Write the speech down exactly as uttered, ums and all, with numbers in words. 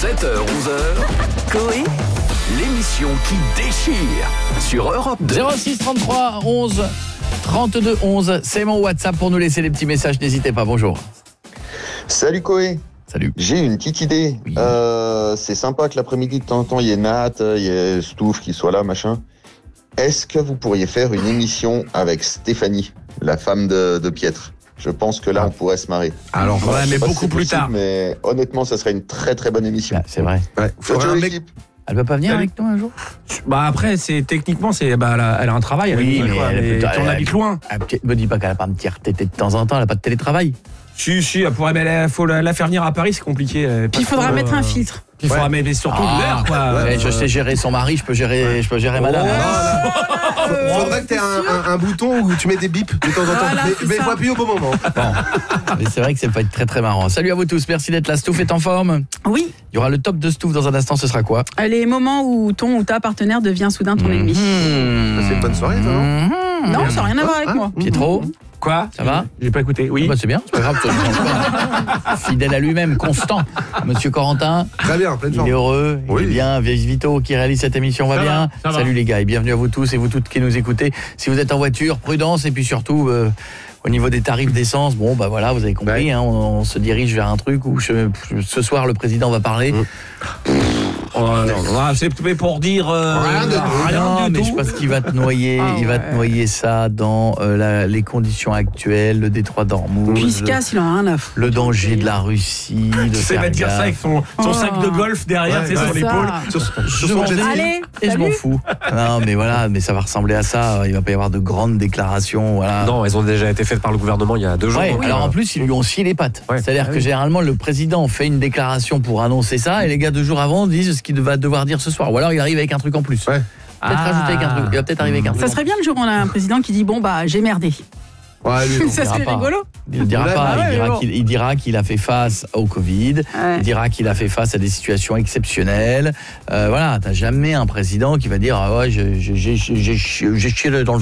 sept heures onze heures, Coé, l'émission qui déchire sur Europe deux. zéro six trente-trois onze trente-deux onze, c'est mon WhatsApp pour nous laisser des petits messages, n'hésitez pas, bonjour. Salut Coé. Salut. J'ai une petite idée. Oui. Euh, c'est sympa que l'après-midi de temps en temps, il y ait Nat, il y ait Stouff qui soit là, machin. Est-ce que vous pourriez faire une émission avec Stéphanie, la femme de, de Pietre ? Je pense que là, on pourrait se marrer. Alors, Enfin, ouais, je sais mais pas si beaucoup c'est plus possible, tard. Mais honnêtement, ça serait une très très bonne émission. Ah, c'est vrai. Ouais, faudrait Ciao, un mec- l'équipe. Elle va pas venir Salut. avec nous un jour? Bah après, c'est techniquement, c'est bah elle a, elle a un travail. Elle Oui, a une mais quoi, elle mais peut- puis on elle- habite loin. Ah, me dis pas qu'elle a pas un petit R T T de temps en temps, elle a pas de télétravail. Si, si, elle pourrait, mais il faut la, la faire venir à Paris, c'est compliqué. euh, Puis il pas faudra trop, mettre euh, un filtre. Puis il faudra Ouais. mettre surtout Ah, l'heure, quoi. ouais, Euh, je sais gérer son mari, je peux gérer, je peux gérer madame. Faudrait que tu aies un, un, un bouton où tu mets des bips de temps en temps. Voilà, mais c'est mais ça. faut appuyer au bon moment. Mais c'est vrai que c'est pas très très marrant. Salut à vous tous, merci d'être là. Stouff est en forme. Oui, Il y aura le top de Stouff dans un instant, ce sera quoi? les moments où ton ou ta partenaire devient soudain ton ennemi. Mmh. C'est une bonne soirée, ça, non Mmh. Non, ça n'a rien à voir avec Hein moi. Pietro, Quoi ça va? J'ai pas écouté. Oui. Ah bah c'est bien, c'est pas grave. ça change pas. Fidèle à lui-même, constant. Monsieur Corentin, Très bien, pleine il forme. est heureux, il Oui. est bien. Vito qui réalise cette émission va Ça bien. va, ça va. Salut les gars et bienvenue à vous tous et vous toutes qui nous écoutez. Si vous êtes en voiture, prudence et puis surtout euh, au niveau des tarifs d'essence, bon bah voilà, vous avez compris, Ouais. hein, on, on se dirige vers un truc où je- ce soir le président va parler. Mmh. Oh, non, non, c'est pour dire euh, Rien de tout. rien non, du mais tout. je pense qu'il va te noyer, Ah il va ouais. te noyer ça dans euh, la- les conditions actuelles, le détroit d'Ormuz, Puis il se casse, il en a rien à foutre. le danger de la Russie, de Tu sais, il va faire te dire ça gaffe. avec son, son Oh. sac de golf derrière, Ouais, tu sais, sur ouais. l'épaule. Sur, sur Je son m'en jet vais. ski. Allez, Et je m'en salut. fous. Non, mais voilà, mais ça va ressembler à ça. Il va pas y avoir de grandes déclarations. Voilà. Non, elles ont déjà été faites par le gouvernement il y a deux jours. Ouais, donc, alors euh, en plus, ils lui ont scié les pattes. Ouais. C'est-à-dire Ah que oui. généralement, le président fait une déclaration pour annoncer ça, et les gars, deux jours avant, disent ce qu'il va devoir dire ce soir. Ou alors, il arrive avec un truc en plus. Ouais. Peut-être Ah. rajouter avec un truc. Il va peut-être arriver avec un truc. Ça en serait bien le jour où on a un président qui dit bon bah j'ai merdé. Ouais, lui, non. Ça dira serait pas. rigolo. Il ne dira Ouais, pas, ouais, il, dira mais bon. qu'il, il dira qu'il a fait face au Covid, Ouais. il dira qu'il a fait face à des situations exceptionnelles. Euh, voilà, t'as jamais un président qui va dire ah ouais, j'ai, j'ai, j'ai, j'ai, j'ai chié dans le